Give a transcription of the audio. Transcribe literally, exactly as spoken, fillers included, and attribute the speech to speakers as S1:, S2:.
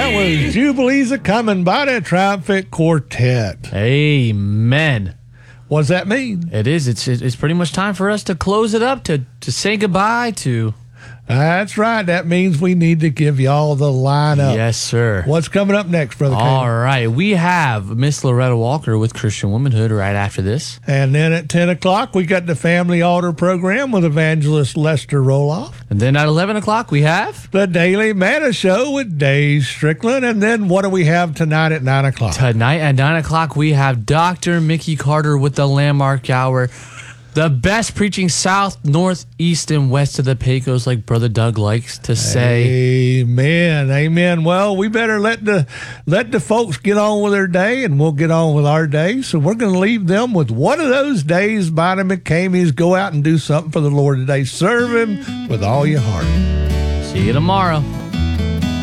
S1: that was Jubilees A-Comin' by the Triumphant Quartet.
S2: Amen.
S1: What does that mean?
S2: It is. It's it's pretty much time for us to close it up, to, to say goodbye to...
S1: That's right. That means we need to give y'all the lineup.
S2: Yes, sir.
S1: What's coming up next, Brother Kane?
S2: All right. We have Miss Loretta Walker with Christian Womanhood right after this.
S1: And then at ten o'clock, we got the Family Altar program with Evangelist Lester Roloff.
S2: And then at eleven o'clock, we have...
S1: the Daily Manna Show with Dave Strickland. And then what do we have tonight at nine o'clock?
S2: Tonight at nine o'clock, we have Doctor Mickey Carter with the Landmark Hour. The best preaching south, north, east, and west of the Pecos, like Brother Doug likes to say.
S1: Amen. Amen. Well, we better let the let the folks get on with their day, and we'll get on with our day. So we're going to leave them with one of those days by the McCameys. Go out and do something for the Lord today. Serve Him with all your heart.
S2: See you tomorrow.